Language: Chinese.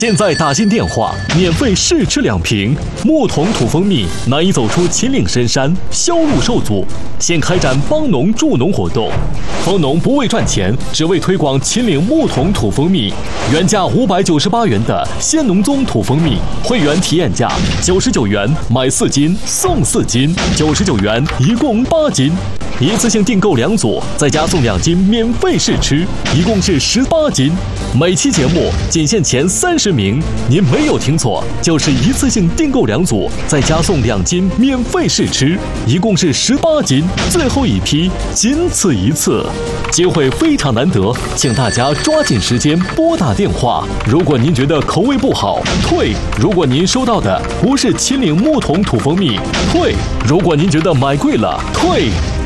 现在打进电话，免费试吃2瓶木桶土蜂蜜，难以走出秦岭深山，销路受阻。现开展帮农助农活动，帮农不为赚钱，只为推广秦岭木桶土蜂蜜。原价598元的鲜农宗土蜂蜜，会员体验价99元买4斤送4斤，99元一共8斤。一次性订购2组，再加送2斤免费试吃，一共是18斤。每期节目仅限前30名，您没有听错，就是一次性订购2组，再加送2斤免费试吃，一共是18斤。最后一批，仅此一次，机会非常难得，请大家抓紧时间拨打电话。如果您觉得口味不好，退；如果您收到的不是秦岭木桶土蜂蜜，退；如果您觉得买贵了，退。